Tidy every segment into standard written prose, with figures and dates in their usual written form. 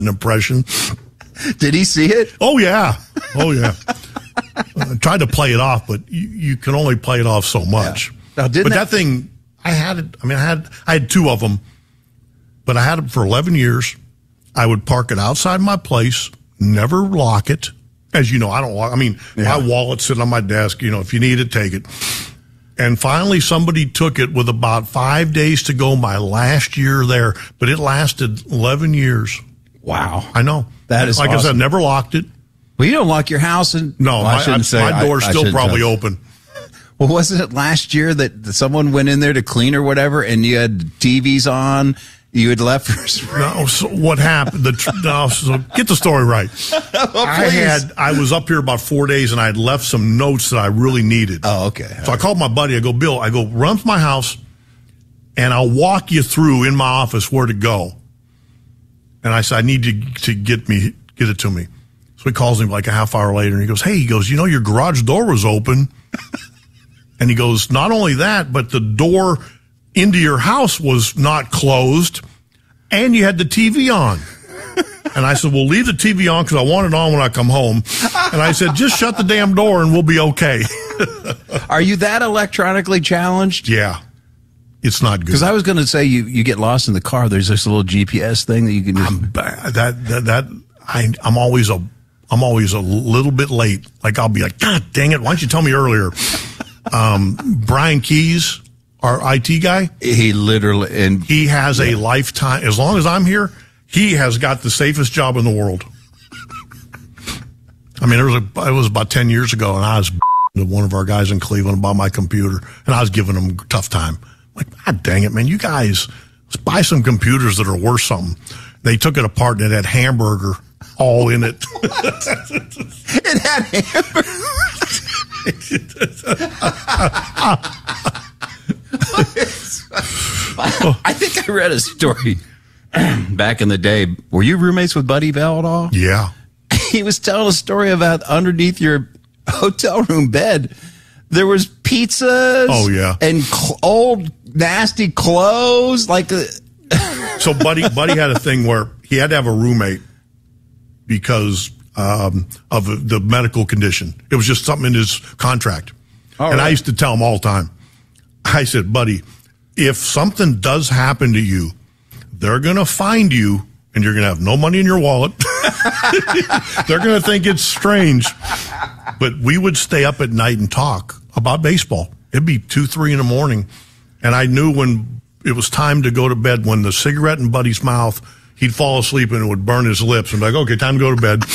impression. Did he see it? Oh, yeah. I tried to play it off, but you can only play it off so much. Yeah. Now, that thing, I had it. I mean, I had two of them, but I had it for 11 years. I would park it outside my place, never lock it. As you know, I don't lock. I mean, my wallet's sitting on my desk. You know, if you need it, take it. And finally, somebody took it with about 5 days to go my last year there, but it lasted 11 years. Wow. I know. That is like awesome. I said, never locked it. Well, you don't lock your house. And no, my door's still probably open. Well, wasn't it last year that someone went in there to clean or whatever, and you had TVs on? You had left for no. So what happened? So get the story right. I was up here about 4 days, and I had left some notes that I really needed. Oh, okay. So I called my buddy. I go, Bill. I go, run to my house, and I'll walk you through in my office where to go. And I said, I need you to get it to me. So he calls me like a half hour later, and he goes, hey, you know, your garage door was open. And he goes, not only that, but the door into your house was not closed, and you had the TV on. And I said, well, leave the TV on because I want it on when I come home. And I said, just shut the damn door and we'll be okay. Are you that electronically challenged? Yeah. It's not good. Because I was going to say you get lost in the car. There's this little GPS thing that you can do. I'm always a little bit late. Like I'll be like, God dang it. Why don't you tell me earlier? Brian Keys, our IT guy, he has a lifetime. As long as I'm here, he has got the safest job in the world. I mean, it was about 10 years ago, and I was to one of our guys in Cleveland about my computer, and I was giving him a tough time. I'm like, God dang it, man, you guys, let's buy some computers that are worth something. They took it apart, and it had hamburger all in it. It had hamburger. I think I read a story back in the day. Were you roommates with Buddy Bell at all? Yeah. He was telling a story about underneath your hotel room bed, there was pizzas. Oh, yeah. And old nasty clothes. So Buddy had a thing where he had to have a roommate because of the medical condition. It was just something in his contract. And I used to tell him all the time. I said, Buddy, if something does happen to you, they're going to find you and you're going to have no money in your wallet. They're going to think it's strange. But we would stay up at night and talk about baseball. It'd be 2, 3 in the morning. And I knew when it was time to go to bed, when the cigarette in Buddy's mouth, he'd fall asleep and it would burn his lips. And be like, okay, time to go to bed.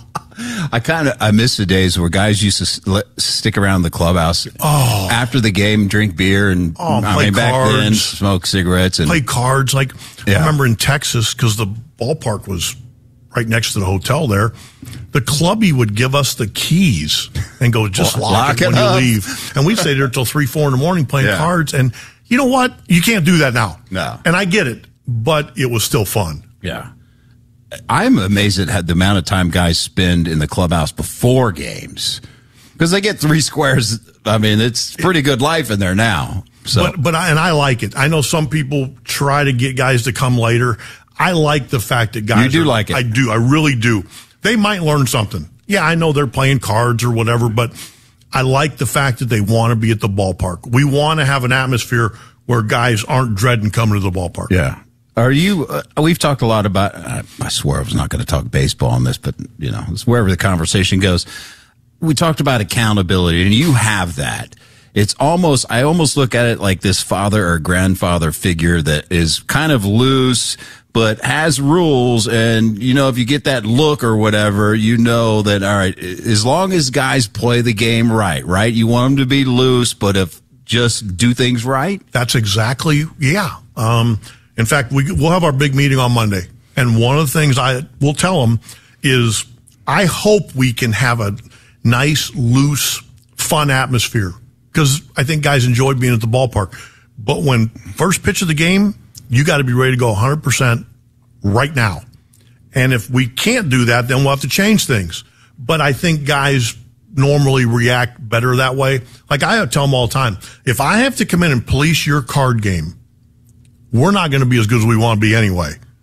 I miss the days where guys used to stick around the clubhouse after the game, drink beer, and play back cards, then smoke cigarettes and play cards. I remember in Texas, because the ballpark was right next to the hotel there, the clubby would give us the keys and go, just lock it when you leave. And we'd stay there till 3, 4 in the morning playing cards. And you know what? You can't do that now. No. And I get it, but it was still fun. Yeah. I'm amazed at the amount of time guys spend in the clubhouse before games, because they get 3 squares. I mean, it's pretty good life in there now. So, but I like it. I know some people try to get guys to come later. I like the fact that guys. You do like it. I do. I really do. They might learn something. Yeah, I know they're playing cards or whatever, but I like the fact that they want to be at the ballpark. We want to have an atmosphere where guys aren't dreading coming to the ballpark. Yeah. Are you, we've talked a lot about, I swear I was not going to talk baseball on this, but, you know, it's wherever the conversation goes. We talked about accountability, and you have that. It's almost, I almost look at it like this father or grandfather figure that is kind of loose, but has rules. And, you know, if you get that look or whatever, you know that, all right, as long as guys play the game right? You want them to be loose, but if just do things right. That's exactly, yeah. In fact, we'll have our big meeting on Monday. And one of the things I will tell them is I hope we can have a nice, loose, fun atmosphere, because I think guys enjoy being at the ballpark. But when first pitch of the game, you got to be ready to go 100% right now. And if we can't do that, then we'll have to change things. But I think guys normally react better that way. Like I tell them all the time, if I have to come in and police your card game, we're not going to be as good as we want to be anyway.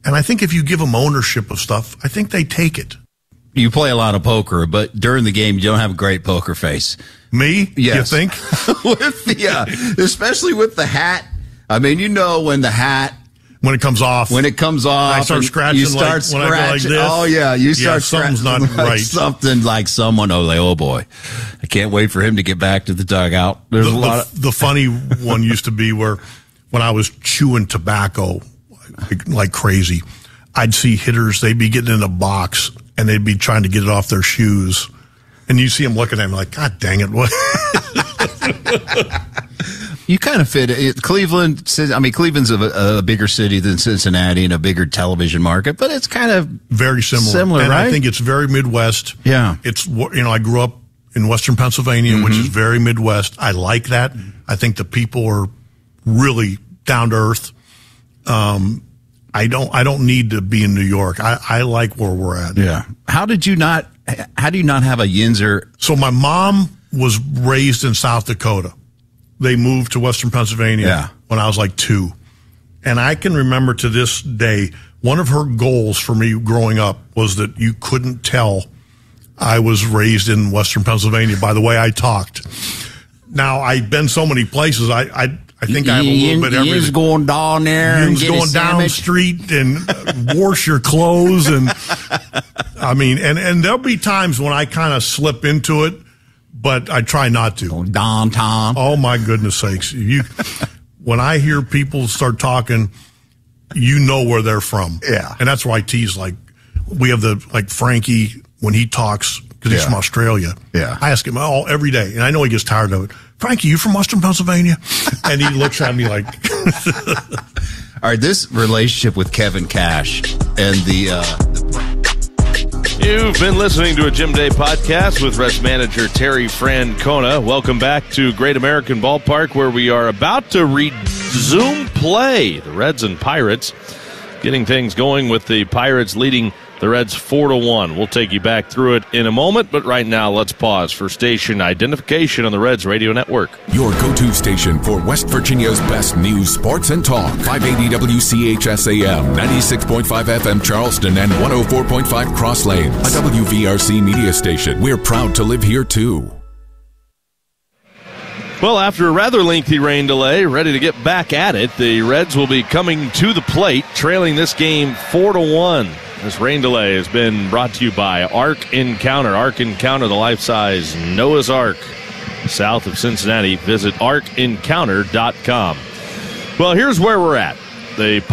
And I think if you give them ownership of stuff, I think they take it. You play a lot of poker, but during the game, you don't have a great poker face. Me? Yes. You think? Especially with the hat. I mean, when the hat. When it comes off. I start scratching. You start when I go like this. Oh, yeah. You start something's not like right. Something like someone, oh, boy. I can't wait for him to get back to the dugout. There's a lot of. The funny one used to be where when I was chewing tobacco like crazy, I'd see hitters, they'd be getting in a box and they'd be trying to get it off their shoes. And you see them looking at me like, God dang it. What? You kind of fit it. Cleveland's a bigger city than Cincinnati and a bigger television market, but it's kind of very similar, and right? I think it's very Midwest. Yeah. It's, I grew up in Western Pennsylvania, which is very Midwest. I like that. I think the people are really down to earth. I don't need to be in New York. I like where we're at. Yeah. How do you not have a Yinzer? So my mom was raised in South Dakota. They moved to Western Pennsylvania when I was like 2. And I can remember to this day, one of her goals for me growing up was that you couldn't tell I was raised in Western Pennsylvania by the way I talked. Now, I've been so many places, I think I have a little bit everything. You's going down there and get going a down the street and wash your clothes. And I mean, and there'll be times when I kind of slip into it, but I try not to. Downtown. Oh, my goodness sakes. When I hear people start talking, you know where they're from. Yeah. And that's why I tease, like, we have Frankie, when he talks, because he's from Australia. Yeah. I ask him every day, and I know he gets tired of it. Frankie, you from Western Pennsylvania? And he looks at me like. All right, this relationship with Kevin Cash and You've been listening to a Jim Day podcast with Reds manager Terry Francona. Welcome back to Great American Ballpark, where we are about to resume play. The Reds and Pirates getting things going with the Pirates leading the Reds 4-1. We'll take you back through it in a moment, but right now let's pause for station identification on the Reds Radio Network. Your go-to station for West Virginia's best news, sports, and talk. 580 WCHS-AM, 96.5 FM Charleston, and 104.5 Cross Lanes. A WVRC media station. We're proud to live here, too. Well, after a rather lengthy rain delay, ready to get back at it, the Reds will be coming to the plate, trailing this game 4-1. This rain delay has been brought to you by Ark Encounter. Ark Encounter, the life-size Noah's Ark south of Cincinnati. Visit arkencounter.com. Well, here's where we're at. The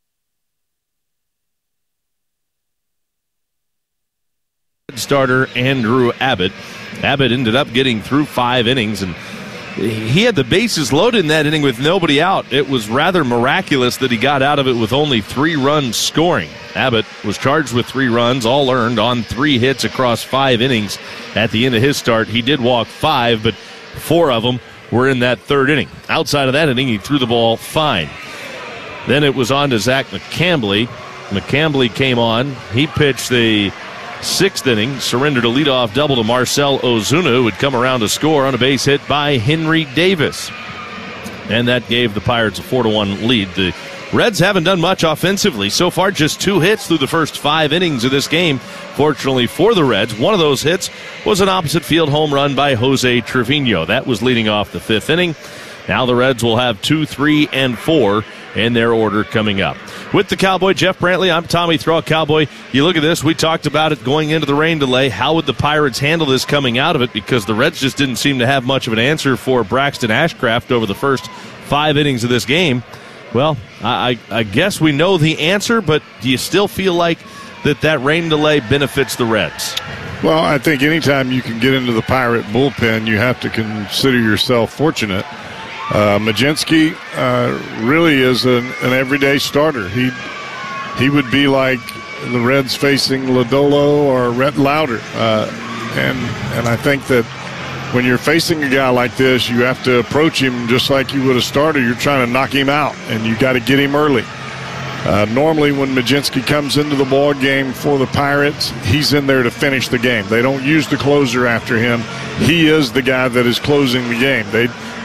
starter Andrew Abbott. Abbott ended up getting through 5 innings, and he had the bases loaded in that inning with nobody out. It was rather miraculous that he got out of it with only 3 runs scoring. Abbott was charged with 3 runs, all earned on 3 hits across 5 innings. At the end of his start, he did walk 5, but 4 of them were in that 3rd inning. Outside of that inning, he threw the ball fine. Then it was on to Zach McCambly. McCambly came on. He pitched the 6th inning, surrendered a leadoff double to Marcell Ozuna, who would come around to score on a base hit by Henry Davis. And that gave the Pirates a 4-1 lead. The Reds haven't done much offensively. So far, just 2 hits through the first 5 innings of this game. Fortunately for the Reds, one of those hits was an opposite field home run by Jose Trevino. That was leading off the 5th inning. Now the Reds will have 2, 3, and 4 in their order coming up. With the Cowboy, Jeff Brantley, I'm Tommy Thrall. Cowboy, you look at this, we talked about it going into the rain delay. How would the Pirates handle this coming out of it? Because the Reds just didn't seem to have much of an answer for Braxton Ashcraft over the first 5 innings of this game. Well, I guess we know the answer, but do you still feel like that rain delay benefits the Reds? Well, I think anytime you can get into the Pirate bullpen, you have to consider yourself fortunate. Mlodzinski really is an everyday starter. He would be like the Reds facing Lodolo or Rhett Lauder. And I think that when you're facing a guy like this, you have to approach him just like you would a starter. You're trying to knock him out, and you got to get him early. Normally when Mlodzinski comes into the ball game for the Pirates, he's in there to finish the game. They don't use the closer after him. He is the guy that is closing the game. They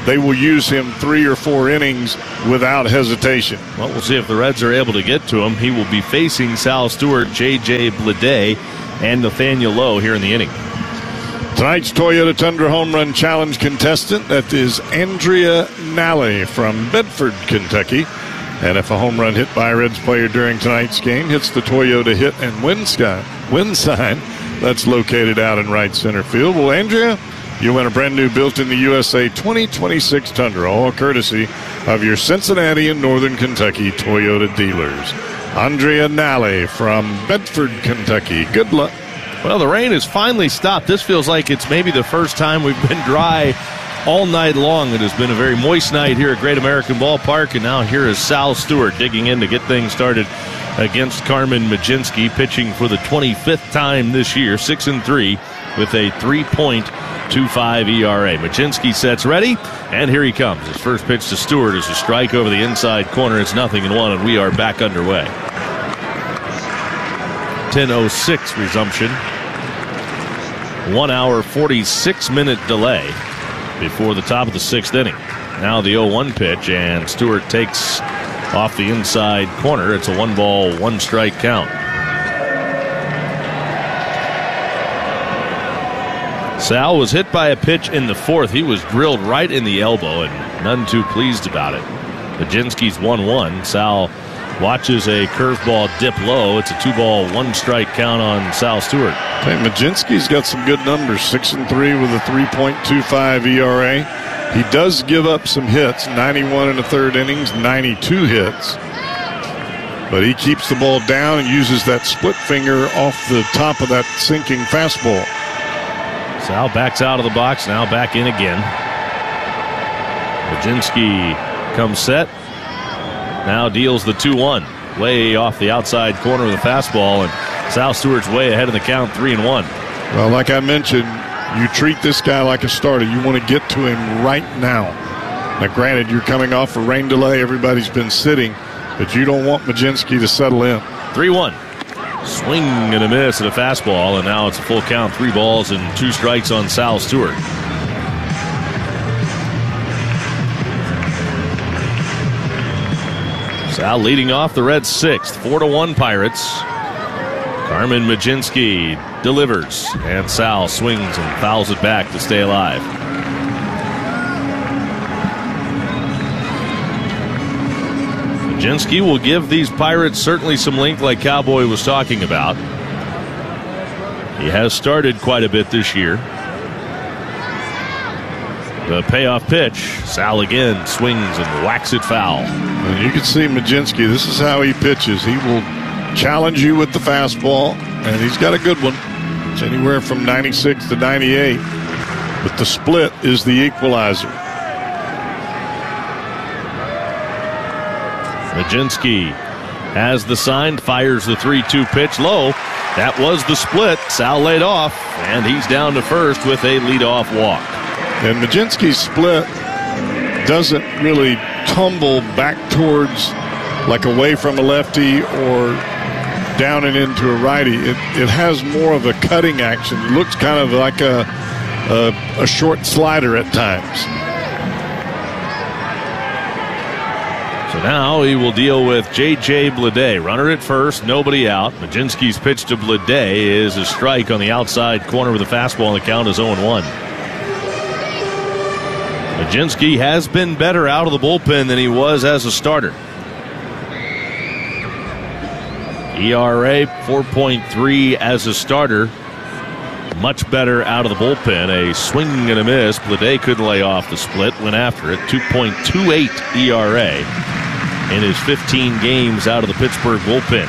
they will use him 3 or 4 innings without hesitation. Well, we'll see if the Reds are able to get to him. He will be facing Sal Stewart, J.J. Bleday, and Nathaniel Lowe here in the inning. Tonight's Toyota Tundra Home Run Challenge contestant, that is Andrea Nally from Bedford, Kentucky. And if a home run hit by a Reds player during tonight's game hits the Toyota hit and win sign that's located out in right center field, well, Andrea, you win a brand new built in the USA 2026 Tundra, all courtesy of your Cincinnati and Northern Kentucky Toyota dealers. Andrea Nally from Bedford, Kentucky. Good luck. Well, the rain has finally stopped. This feels like it's maybe the first time we've been dry all night long. It has been a very moist night here at Great American Ballpark, and now here is Sal Stewart digging in to get things started against Carmen Mlodzinski, pitching for the 25th time this year, 6-3 with a 3.25 ERA. Mlodzinski sets ready, and here he comes. His first pitch to Stewart is a strike over the inside corner. It's 0-1, and we are back underway. 10:06 resumption. 1 hour, 46-minute delay before the top of the 6th inning. Now the 0-1 pitch, and Stewart takes off the inside corner. It's a 1-ball, 1-strike count. Sal was hit by a pitch in the 4th. He was drilled right in the elbow, and none too pleased about it. Mlodzinski's 1-1. Sal watches a curveball dip low. It's a 2-ball, 1-strike count on Sal Stewart. Okay, Mlodzinski's got some good numbers, 6-3 with a 3.25 ERA. He does give up some hits, 91 in the 3rd innings, 92 hits. But he keeps the ball down and uses that split finger off the top of that sinking fastball. Sal backs out of the box, now back in again. Mlodzinski comes set. Now deals the 2-1. Way off the outside corner of the fastball, and Sal Stewart's way ahead of the count, 3-1. Well, like I mentioned, you treat this guy like a starter. You want to get to him right now. Now, granted, you're coming off a rain delay. Everybody's been sitting, but you don't want Mlodzinski to settle in. 3-1. Swing and a miss at a fastball, and now it's a full count, 3 balls and 2 strikes on Sal Stewart. Sal leading off the Reds' 6th, 4-1 Pirates. Carmen Mlodzinski delivers, and Sal swings and fouls it back to stay alive. Mlodzinski will give these Pirates certainly some length, like Cowboy was talking about. He has started quite a bit this year. The payoff pitch, Sal again swings and whacks it foul. And you can see Mlodzinski, this is how he pitches. He will challenge you with the fastball, and he's got a good one. It's anywhere from 96 to 98, but the split is the equalizer. Mlodzinski has the sign, fires the 3-2 pitch low. That was the split. Sal laid off, and he's down to first with a leadoff walk. And Mlodzinski's split doesn't really tumble back towards, like away from a lefty or down and into a righty. It has more of a cutting action. It looks kind of like a short slider at times. So now he will deal with J.J. Bleday. Runner at first, nobody out. Mlodzinski's pitch to Bleday is a strike on the outside corner with a fastball, and the count is 0-1. Mlodzinski has been better out of the bullpen than he was as a starter. ERA 4.3 as a starter. Much better out of the bullpen. A swing and a miss. Bleday couldn't lay off the split. Went after it. 2.28 ERA in his 15 games out of the Pittsburgh bullpen.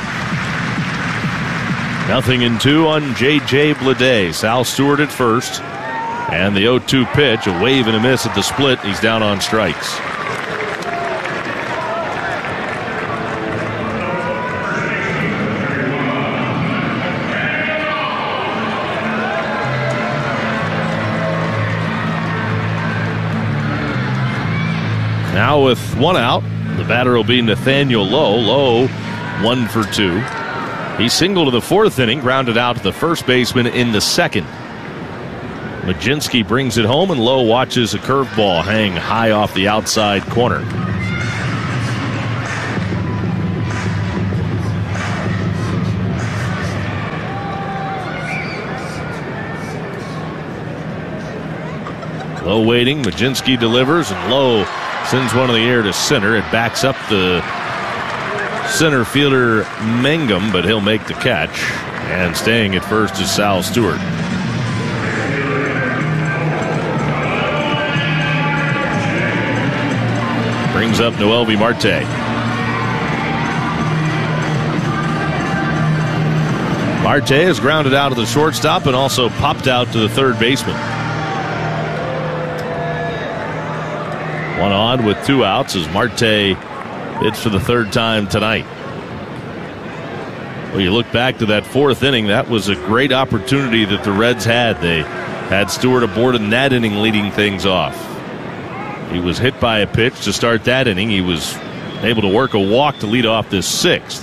0-2 on J.J. Bleday. Sal Stewart at first. And the 0-2 pitch, a wave and a miss at the split. He's down on strikes. Now with 1 out, the batter will be Nathaniel Lowe. Lowe, 1 for 2. He singled to the 4th inning, grounded out to the first baseman in the 2nd. Majinski brings it home, and Lowe watches a curveball hang high off the outside corner. Lowe waiting. Majinski delivers, and Lowe sends one in the air to center. It backs up the center fielder Mangum, but he'll make the catch. And staying at first is Sal Stewart. Brings up Noelvi Marte. Marte has grounded out of the shortstop and also popped out to the third baseman. One on with 2 outs as Marte hits for the third time tonight. Well, you look back to that 4th inning, that was a great opportunity that the Reds had. They had Stewart aboard in that inning leading things off. He was hit by a pitch to start that inning. He was able to work a walk to lead off this 6th.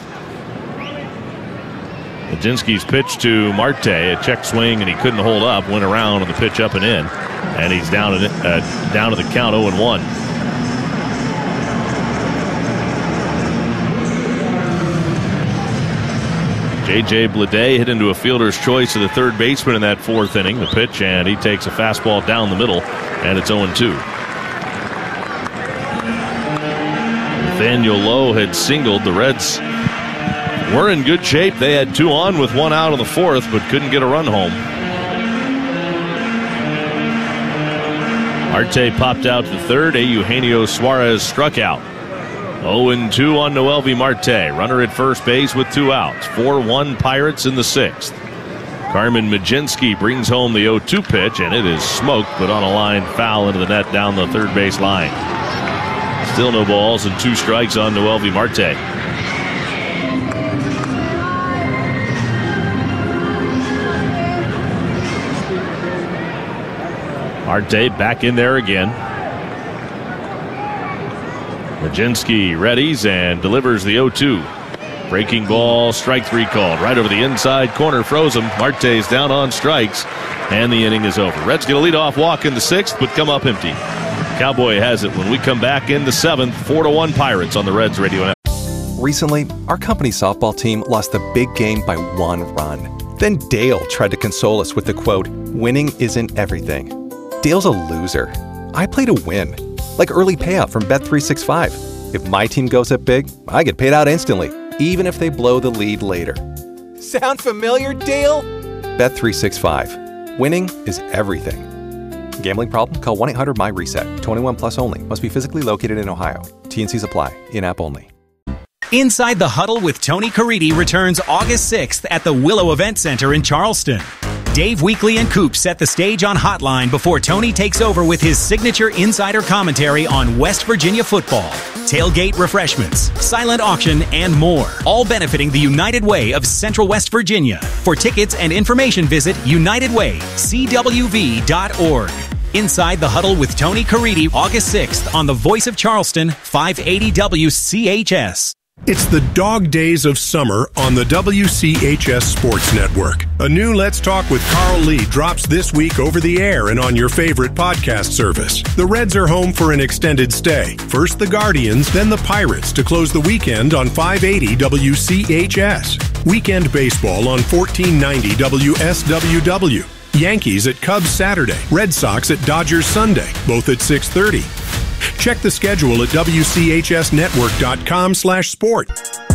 Majinski's pitch to Marte, a check swing, and he couldn't hold up, went around on the pitch up and in, and he's down to the count 0-1. J.J. Bleday hit into a fielder's choice of the third baseman in that 4th inning. The pitch, and he takes a fastball down the middle, and it's 0-2. Nathaniel Lowe had singled. The Reds were in good shape. They had 2 on with 1 out in the 4th, but couldn't get a run home. Marte popped out to third. Eugenio Suarez struck out. 0-2 on Noelvi Marte. Runner at first base with 2 outs. 4-1 Pirates in the 6th. Carmen Majinski brings home the 0-2 pitch, and it is smoked, but on a line foul into the net down the third base line. Still no balls and 2 strikes on Noelvi Marte. Marte back in there again. Majinski readies and delivers the 0-2. Breaking ball, strike 3 called. Right over the inside corner, froze him. Marte's down on strikes, and the inning is over. Reds get a leadoff walk in the 6th, but come up empty. Cowboy has it when we come back in the 7th. 4-1 Pirates on the Reds Radio Network. Recently, our company softball team lost the big game by 1 run. Then Dale tried to console us with the quote, "Winning isn't everything." Dale's a loser. I play to win. Like early payout from Bet365. If my team goes up big, I get paid out instantly, even if they blow the lead later. Sound familiar, Dale? Bet365. Winning is everything. Gambling problem? Call 1-800-MY-RESET. 21 plus only. Must be physically located in Ohio. T&Cs apply. In-app only. Inside the Huddle with Tony Caridi returns August 6th at the Willow Event Center in Charleston. Dave Weekley and Coop set the stage on Hotline before Tony takes over with his signature insider commentary on West Virginia football. Tailgate refreshments, silent auction, and more. All benefiting the United Way of Central West Virginia. For tickets and information, visit UnitedWayCWV.org. Inside the Huddle with Tony Caridi, August 6th on the Voice of Charleston, 580 WCHS. It's the dog days of summer on the WCHS Sports Network. A new Let's Talk with Carl Lee drops this week over the air and on your favorite podcast service. The Reds are home for an extended stay. First the Guardians, then the Pirates to close the weekend on 580 WCHS. Weekend baseball on 1490 WSWW. Yankees at Cubs Saturday. Red Sox at Dodgers Sunday, both at 6:30. Check the schedule at WCHSnetwork.com/sport.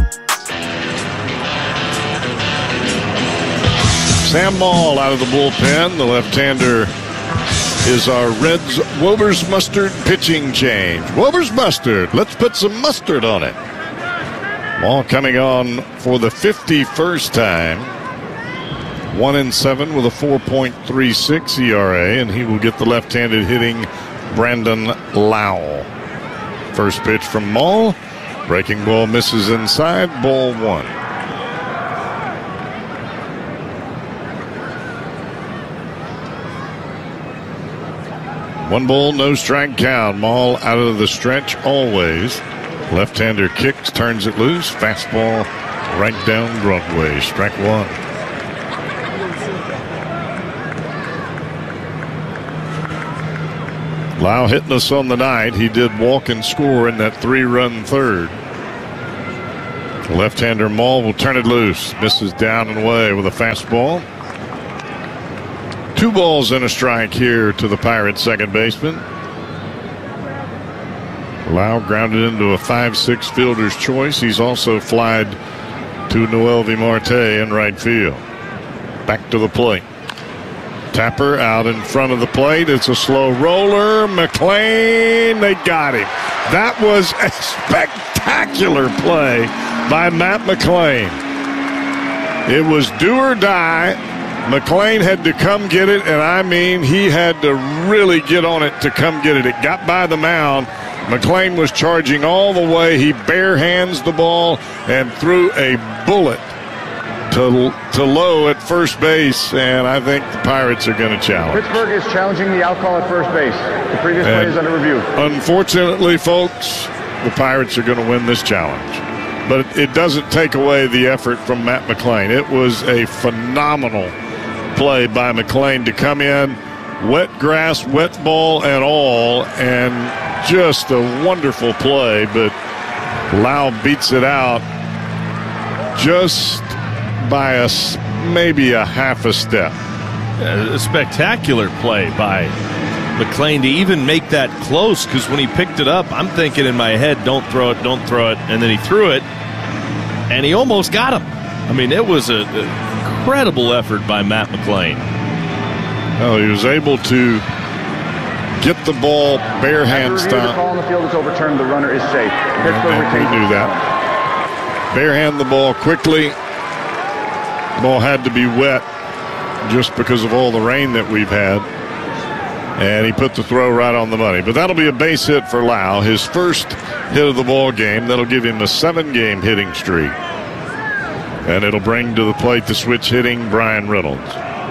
Sam Maul out of the bullpen. The left-hander is our Reds Wober's Mustard pitching change. Wober's Mustard. Let's put some mustard on it. Maul coming on for the 51st time. 1-7 with a 4.36 ERA, and he will get the left-handed hitting Brandon Lau. First pitch from Maul. Breaking ball misses inside. Ball 1. One ball, no strike count. Maul out of the stretch always. Left-hander kicks, turns it loose. Fastball right down Broadway. Strike 1. Lau hitting us on the night. He did walk and score in that 3-run third. The left-hander Maul will turn it loose. Misses down and away with a fastball. 2 balls and a strike here to the Pirates second baseman. Lau grounded into a 5-6 fielder's choice. He's also flied to Noelvi Marte in right field. Back to the plate. Tapper out in front of the plate. It's a slow roller. McLean, they got him. That was a spectacular play by Matt McLean. It was do or die. McLean had to come get it, and I mean, he had to really get on it to come get it. It got by the mound. McLean was charging all the way. He bare hands the ball and threw a bullet to low at first base, and I think the Pirates are going to challenge. Pittsburgh is challenging the out call at first base. The previous play is under review. Unfortunately, folks, the Pirates are going to win this challenge. But it doesn't take away the effort from Matt McLean. It was a phenomenal play by McLean to come in, wet grass, wet ball and all, and just a wonderful play. But Lau beats it out just by maybe a half a step. A spectacular play by McLean to even make that close, because when he picked it up, I'm thinking in my head, don't throw it, and then he threw it, and he almost got him. I mean, it was an incredible effort by Matt McLean. Oh, he was able to get the ball bare hand style. The call on the field is overturned. The runner is safe. Pittsburgh retains. We knew that. Bare hand the ball quickly. The ball had to be wet just because of all the rain that we've had. And he put the throw right on the money. But that'll be a base hit for Lau. His first hit of the ball game. That'll give him a 7-game hitting streak. And it'll bring to the plate the switch hitting Bryan Reynolds.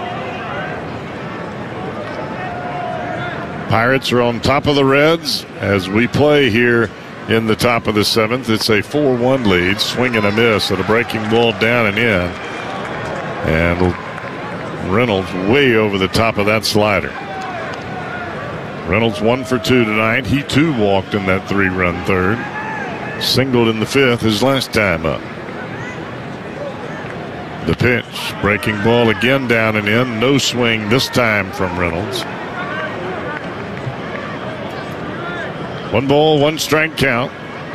Pirates are on top of the Reds as we play here in the top of the 7th. It's a 4-1 lead. Swing and a miss at a breaking ball down and in. And Reynolds way over the top of that slider. Reynolds 1 for 2 tonight. He too walked in that 3-run third. Singled in the 5th his last time up. The pitch. Breaking ball again down and in. No swing this time from Reynolds. 1 ball, 1 strike count.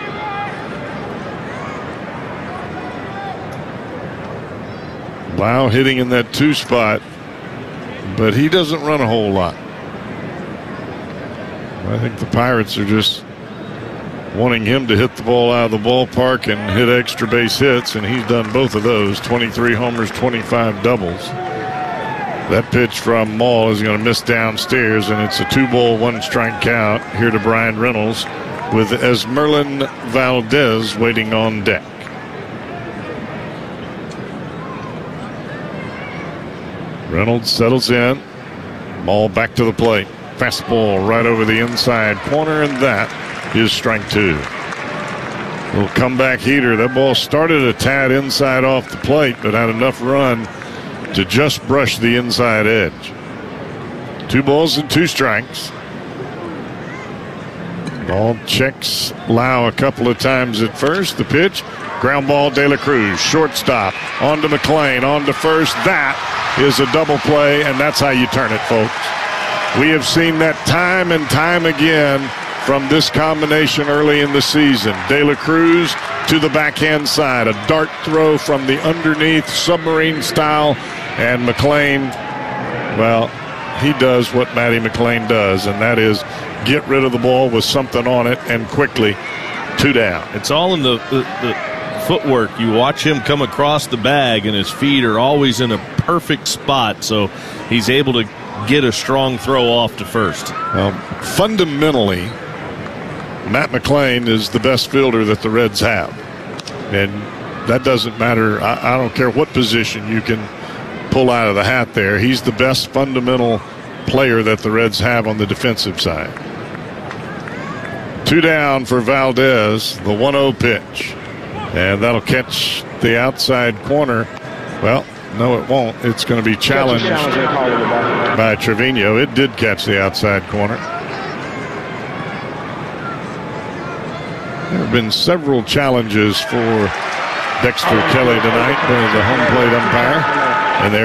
Lau hitting in that 2 spot, but he doesn't run a whole lot. I think the Pirates are just wanting him to hit the ball out of the ballpark and hit extra base hits, and he's done both of those. 23 homers, 25 doubles. That pitch from Maul is going to miss downstairs, and it's a 2-ball, 1 strike count here to Bryan Reynolds with Esmerlin Valdez waiting on deck. Reynolds settles in. Maul back to the plate. Fastball right over the inside corner, and that is strike 2. Little comeback heater. That ball started a tad inside off the plate, but had enough run to just brush the inside edge. 2 balls and 2 strikes. Ball checks Lau a couple of times at first. The pitch, ground ball, De La Cruz, shortstop, on to McLean, on to first. That is a double play, and that's how you turn it, folks. We have seen that time and time again from this combination early in the season. De La Cruz to the backhand side, a dart throw from the underneath, submarine style, and McLean, well, he does what Matty McLean does, and that is get rid of the ball with something on it and quickly. 2 down. It's all in the footwork. You watch him come across the bag, and his feet are always in a perfect spot, so he's able to get a strong throw off to first. Well, fundamentally, Matt McLean is the best fielder that the Reds have, and that doesn't matter. I don't care what position you can pull out of the hat there. He's the best fundamental player that the Reds have on the defensive side. 2 down for Valdez, the 1-0 pitch. And that'll catch the outside corner. Well, no, it won't. It's going to be challenged by Trevino. It did catch the outside corner. There have been several challenges for Dexter Kelly tonight by the home plate umpire. And there